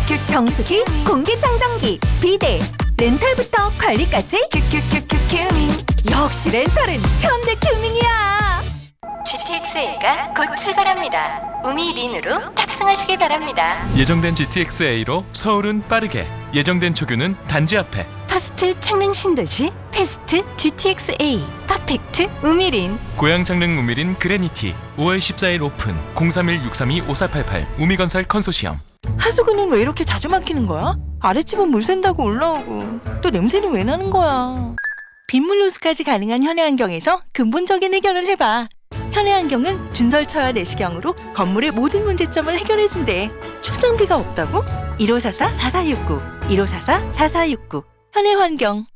정수기, 공기청정기, 비데, 렌탈부터 관리까지 큐큐큐큐 큐밍. 역시 렌탈은 현대큐밍이야. GTX-A가 곧 출발합니다. 우미린으로 탑승하시기 바랍니다. 예정된 GTX-A로 서울은 빠르게, 예정된 초교는 단지 앞에. 퍼스트 창릉 신도시 패스트 GTX-A 퍼펙트 우미린. 고양 창릉 우미린 그레니티 5월 14일 오픈. 031-632-5488 우미건설 컨소시엄. 하수구는 왜 이렇게 자주 막히는 거야? 아랫집은 물 샌다고 올라오고 또 냄새는 왜 나는 거야? 빗물 누수까지 가능한 현해안경에서 근본적인 해결을 해봐. 현해안경은 준설처와 내시경으로 건물의 모든 문제점을 해결해준대. 초장비가 없다고? 1544-4469 1544-4469 현해환경.